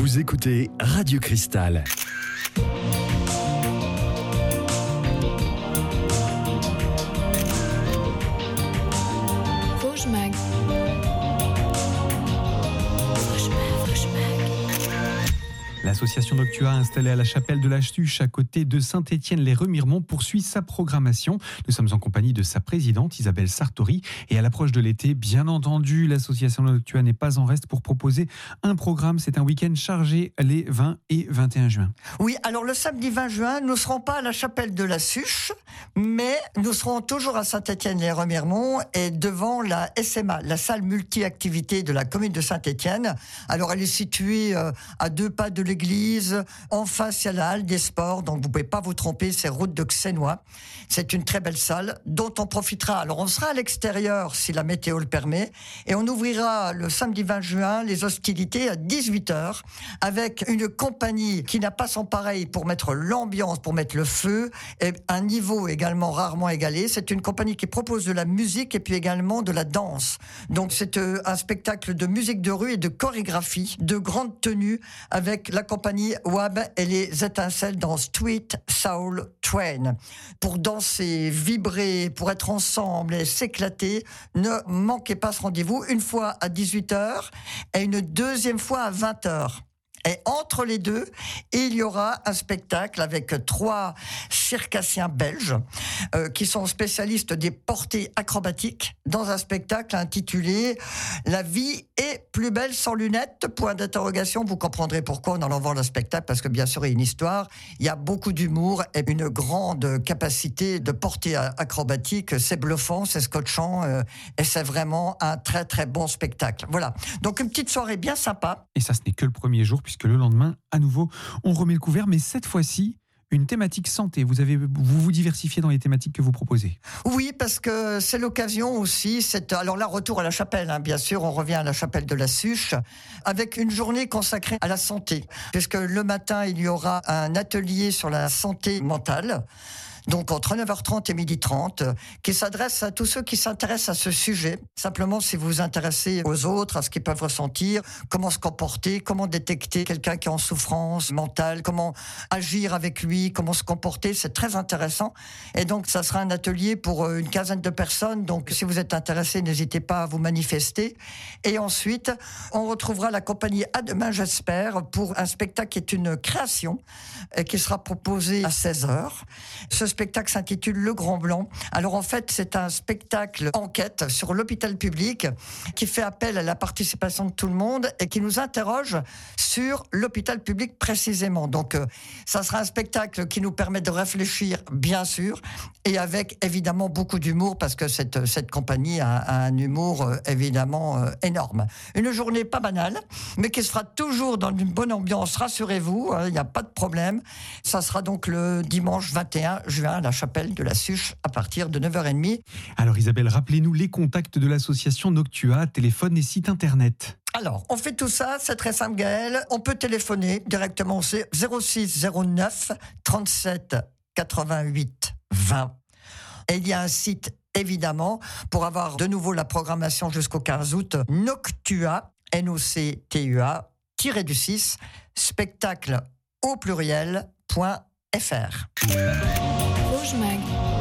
Vous écoutez Radio Cristal. Vosges Mag. L'association Noctua, installée à la chapelle de la Stuche à côté de Saint-Étienne-les-Remiremont, poursuit sa programmation. Nous sommes en compagnie de sa présidente Isabelle Sartori et à l'approche de l'été, bien entendu, l'association Noctua n'est pas en reste pour proposer un programme. C'est un week-end chargé les 20 et 21 juin. Oui, alors le samedi 20 juin, nous ne serons pas à la chapelle de la Suche, mais nous serons toujours à Saint-Étienne-les-Remiremont et devant la SMA, la salle multi-activité de la commune de Saint-Étienne. Alors elle est située à 2 pas de l'église. En face, il y a la halle des sports, donc vous ne pouvez pas vous tromper, c'est route de Xénois. C'est une très belle salle dont on profitera. Alors on sera à l'extérieur si la météo le permet et on ouvrira le samedi 20 juin les hostilités à 18h avec une compagnie qui n'a pas son pareil pour mettre l'ambiance, pour mettre le feu et un niveau également rarement égalé. C'est une compagnie qui propose de la musique et puis également de la danse. Donc c'est un spectacle de musique de rue et de chorégraphie, de grande tenue avec la compagnie WAB et les étincelles dans Street Soul Train. Pour danser, vibrer, pour être ensemble et s'éclater, ne manquez pas ce rendez-vous, une fois à 18h et une deuxième fois à 20h. Et entre les deux, il y aura un spectacle avec 3 circassiens belges qui sont spécialistes des portées acrobatiques dans un spectacle intitulé « La vie est plus belle sans lunettes ?» Point d'interrogation, vous comprendrez pourquoi en allant voir le spectacle, parce que bien sûr il y a une histoire, il y a beaucoup d'humour et une grande capacité de portée acrobatique. C'est bluffant, c'est scotchant et c'est vraiment un très très bon spectacle. Voilà, donc une petite soirée bien sympa. Et ça, ce n'est que le premier jour, puisque le lendemain, à nouveau, on remet le couvert, mais cette fois-ci, une thématique santé. Vous vous diversifiez dans les thématiques que vous proposez. Oui, parce que c'est l'occasion aussi. Alors là, retour à la chapelle, hein, bien sûr, on revient à la chapelle de la Suche, avec une journée consacrée à la santé. Puisque le matin, il y aura un atelier sur la santé mentale. Donc entre 9h30 et 12h30, qui s'adresse à tous ceux qui s'intéressent à ce sujet. Simplement, si vous vous intéressez aux autres, à ce qu'ils peuvent ressentir, comment se comporter, comment détecter quelqu'un qui est en souffrance mentale, comment agir avec lui, comment se comporter, c'est très intéressant. Et donc, ça sera un atelier pour une quinzaine de personnes. Donc, si vous êtes intéressé, n'hésitez pas à vous manifester. Et ensuite, on retrouvera la compagnie À Demain, j'espère, pour un spectacle qui est une création et qui sera proposé à 16h. Ce spectacle s'intitule Le Grand Blanc. Alors en fait, c'est un spectacle enquête sur l'hôpital public qui fait appel à la participation de tout le monde et qui nous interroge sur l'hôpital public précisément. Donc ça sera un spectacle qui nous permet de réfléchir, bien sûr, et avec évidemment beaucoup d'humour parce que cette compagnie a un humour évidemment énorme. Une journée pas banale, mais qui se fera toujours dans une bonne ambiance, rassurez-vous, il n'y a pas de problème. Ça sera donc le dimanche 21 juin à la chapelle de la Suche à partir de 9h30. Alors Isabelle, rappelez-nous les contacts de l'association Noctua, téléphone et site internet. Alors, on fait tout ça, c'est très simple Gaël. On peut téléphoner directement au 06 09 37 88 20. Et il y a un site, évidemment, pour avoir de nouveau la programmation jusqu'au 15 août, Noctua, Noctua, -du6, spectacle au pluriel.fr. Vosges Mag.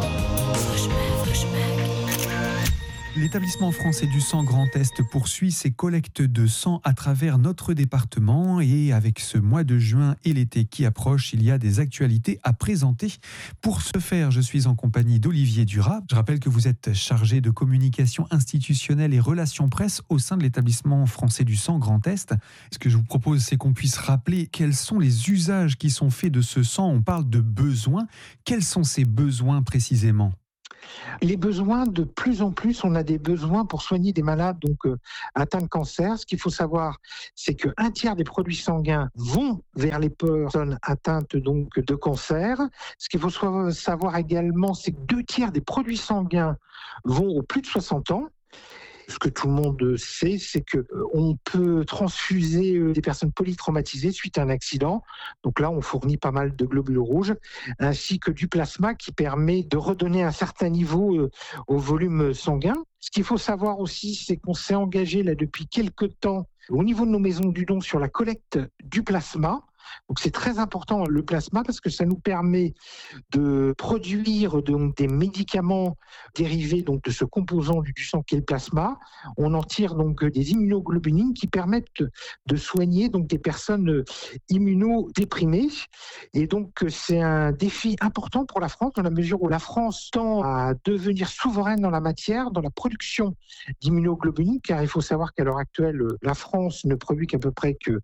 L'établissement français du sang Grand Est poursuit ses collectes de sang à travers notre département et avec ce mois de juin et l'été qui approche, il y a des actualités à présenter. Pour ce faire, je suis en compagnie d'Olivier Duras. Je rappelle que vous êtes chargé de communication institutionnelle et relations presse au sein de l'établissement français du sang Grand Est. Ce que je vous propose, c'est qu'on puisse rappeler quels sont les usages qui sont faits de ce sang. On parle de besoins. Quels sont ces besoins précisément ? Les besoins, de plus en plus, on a des besoins pour soigner des malades atteints de cancer. Ce qu'il faut savoir, c'est qu'un tiers des produits sanguins vont vers les personnes atteintes de cancer. Ce qu'il faut savoir également, c'est que 2 tiers des produits sanguins vont aux plus de 60 ans. Ce que tout le monde sait, c'est que on peut transfuser des personnes polytraumatisées suite à un accident. Donc là, on fournit pas mal de globules rouges, ainsi que du plasma qui permet de redonner un certain niveau au volume sanguin. Ce qu'il faut savoir aussi, c'est qu'on s'est engagé là depuis quelques temps au niveau de nos maisons du don sur la collecte du plasma. Donc c'est très important le plasma parce que ça nous permet de produire donc des médicaments dérivés donc de ce composant du sang qui est le plasma. On en tire donc des immunoglobulines qui permettent de soigner donc des personnes immunodéprimées. Et donc c'est un défi important pour la France dans la mesure où la France tend à devenir souveraine dans la matière, dans la production d'immunoglobulines, car il faut savoir qu'à l'heure actuelle, la France ne produit qu'à peu près que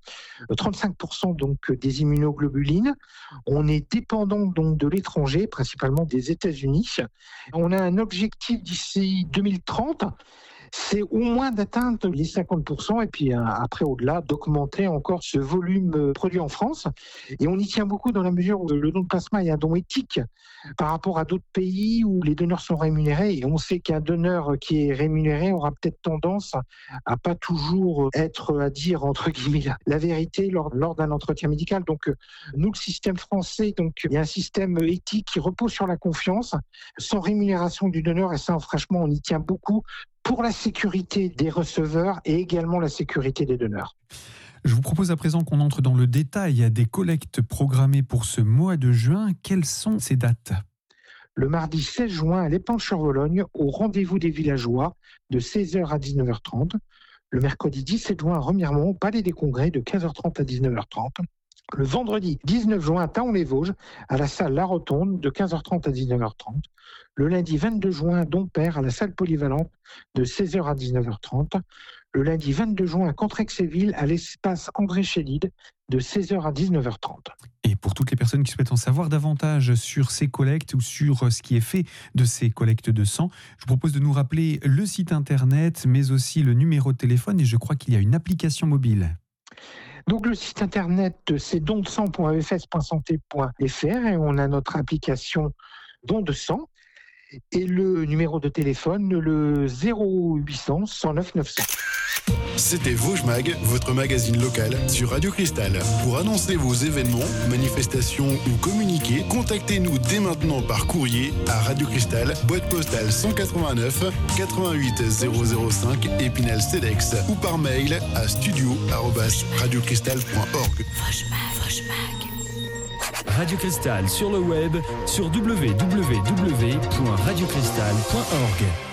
35% donc des immunoglobulines. On est dépendant donc de l'étranger, principalement des États-Unis. On a un objectif d'ici 2030, c'est au moins d'atteindre les 50% et puis après au-delà d'augmenter encore ce volume produit en France. Et on y tient beaucoup dans la mesure où le don de plasma est un don éthique par rapport à d'autres pays où les donneurs sont rémunérés. Et on sait qu'un donneur qui est rémunéré aura peut-être tendance à pas toujours être à dire entre guillemets la vérité lors d'un entretien médical. Donc nous, le système français, donc il y a un système éthique qui repose sur la confiance, sans rémunération du donneur. Et ça, franchement, on y tient beaucoup, pour la sécurité des receveurs et également la sécurité des donneurs. Je vous propose à présent qu'on entre dans le détail des collectes programmées pour ce mois de juin. Quelles sont ces dates ? Le mardi 16 juin à l'Épanche-sur-Vologne, au rendez-vous des villageois, de 16h à 19h30. Le mercredi 17 juin à Remiremont, au Palais des Congrès, de 15h30 à 19h30. Le vendredi 19 juin à Thaon-les-Vosges, à la salle La Rotonde, de 15h30 à 19h30. Le lundi 22 juin à Dompère, à la salle polyvalente, de 16h à 19h30. Le lundi 22 juin à Contrexéville, à l'espace André Chédid, de 16h à 19h30. Et pour toutes les personnes qui souhaitent en savoir davantage sur ces collectes ou sur ce qui est fait de ces collectes de sang, je vous propose de nous rappeler le site internet, mais aussi le numéro de téléphone, et je crois qu'il y a une application mobile. Donc le site internet, c'est dondesang.efs.santé.fr et on a notre application Don de sang et le numéro de téléphone, le 0800 109 900. C'était Vosges Mag, votre magazine local sur Radio Cristal. Pour annoncer vos événements, manifestations ou communiquer, contactez-nous dès maintenant par courrier à Radio Cristal, boîte postale 189 88 005 Épinal-Cedex ou par mail à studio@radiocristal.org. Radio Cristal sur le web sur www.radiocristal.org.